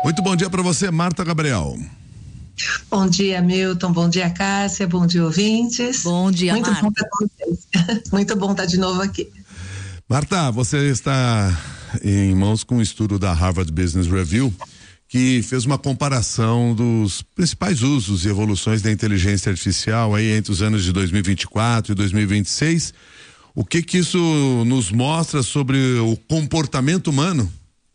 Muito bom dia para você, Marta Gabriel. Bom dia, Milton. Bom dia, Cássia. Bom dia, ouvintes. Bom dia, Muito Marta. bom estar com vocês. Muito bom estar de novo aqui. Marta, você está em mãos com um estudo da Harvard Business Review que fez uma comparação dos principais usos e evoluções da inteligência artificial aí entre os anos de 2024 e 2026. O que isso nos mostra sobre o comportamento humano?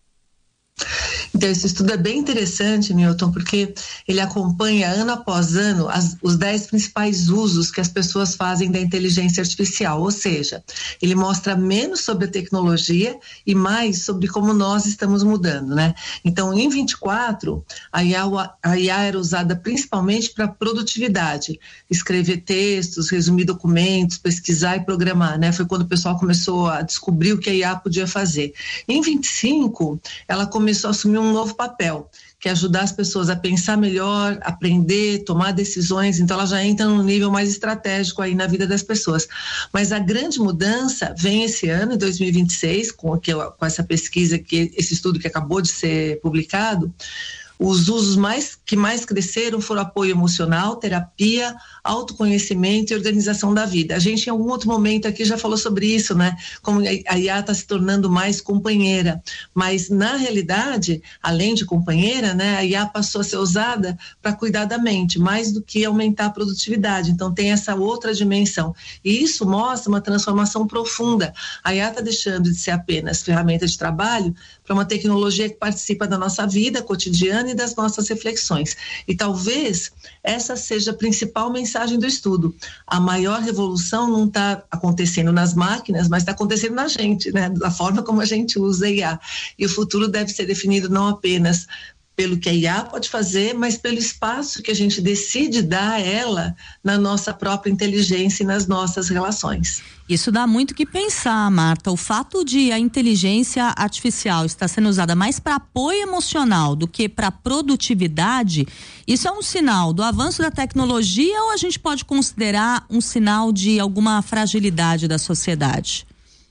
Então, esse estudo é bem interessante, Milton, porque ele acompanha ano após ano os 10 principais usos que as pessoas fazem da inteligência artificial, ou seja, ele mostra menos sobre a tecnologia e mais sobre como nós estamos mudando, né? Então, em 24, a IA era usada principalmente para produtividade, escrever textos, resumir documentos, pesquisar e programar, né? Foi quando o pessoal começou a descobrir o que a IA podia fazer. Em 25, ela começou a assumir um novo papel, que é ajudar as pessoas a pensar melhor, aprender, tomar decisões. Então ela já entra num nível mais estratégico aí na vida das pessoas. Mas a grande mudança vem esse ano, em 2026, com essa pesquisa, esse estudo que acabou de ser publicado. Os usos que mais cresceram foram apoio emocional, terapia, autoconhecimento e organização da vida. A gente em algum outro momento aqui já falou sobre isso, né? Como a IA está se tornando mais companheira, mas na realidade, além de companheira, né, a IA passou a ser usada para cuidar da mente, mais do que aumentar a produtividade. Então tem essa outra dimensão. E isso mostra uma transformação profunda. A IA está deixando de ser apenas ferramenta de trabalho para uma tecnologia que participa da nossa vida cotidiana e das nossas reflexões. E talvez essa seja a principal mensagem do estudo. A maior revolução não está acontecendo nas máquinas, mas está acontecendo na gente, né? Da forma como a gente usa a IA. E o futuro deve ser definido não apenas pelo que a IA pode fazer, mas pelo espaço que a gente decide dar a ela na nossa própria inteligência e nas nossas relações. Isso dá muito o que pensar, Marta. O fato de a inteligência artificial estar sendo usada mais para apoio emocional do que para produtividade, isso é um sinal do avanço da tecnologia ou a gente pode considerar um sinal de alguma fragilidade da sociedade?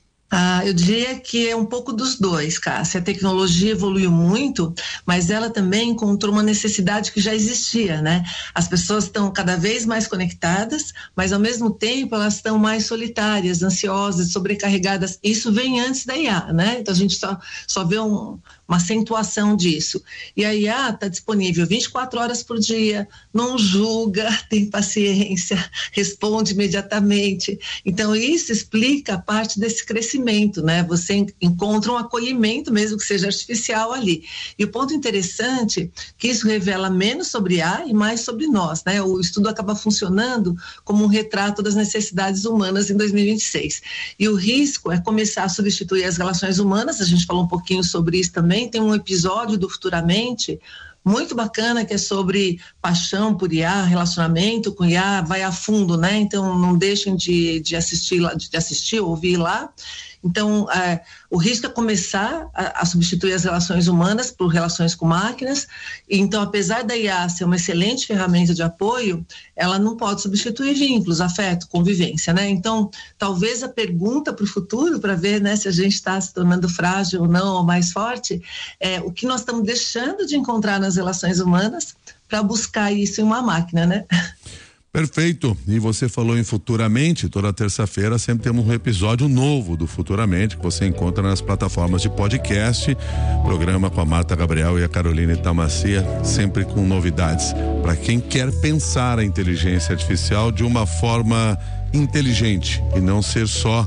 Eu diria que é um pouco dos dois, Cássia. A tecnologia evoluiu muito, mas ela também encontrou uma necessidade que já existia, né? As pessoas estão cada vez mais conectadas, mas ao mesmo tempo elas estão mais solitárias, ansiosas, sobrecarregadas. Isso vem antes da IA, né? Então a gente só vê uma acentuação disso. E a IA está disponível 24 horas por dia, não julga, tem paciência, responde imediatamente. Então isso explica parte desse crescimento, né? Você encontra um acolhimento, mesmo que seja artificial ali. E o ponto interessante é que isso revela menos sobre IA e mais sobre nós, né? O estudo acaba funcionando como um retrato das necessidades humanas em 2026. E o risco é começar a substituir as relações humanas, a gente falou um pouquinho sobre isso também. Tem um episódio do Futuramente muito bacana que é sobre paixão por IA, relacionamento com IA, vai a fundo, né? Então não deixem de assistir, ouvir lá. Então, o risco é começar a substituir as relações humanas por relações com máquinas. Então, apesar da IA ser uma excelente ferramenta de apoio, ela não pode substituir vínculos, afeto, convivência, né? Então, talvez a pergunta para o futuro, para ver, né, se a gente está se tornando frágil ou não, ou mais forte, é o que nós estamos deixando de encontrar nas relações humanas para buscar isso em uma máquina, né? Perfeito. E você falou em Futuramente, toda terça-feira sempre temos um episódio novo do Futuramente que você encontra nas plataformas de podcast, programa com a Marta Gabriel e a Caroline Tamacia, sempre com novidades para quem quer pensar a inteligência artificial de uma forma inteligente e não ser só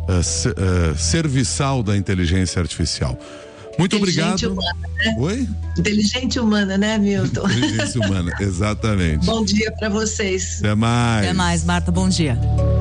serviçal da inteligência artificial. Muito obrigado. Humana, né? Oi? Inteligente humana, né, Milton? Inteligência humana, exatamente. Bom dia para vocês. Até mais. Até mais, Marta, bom dia.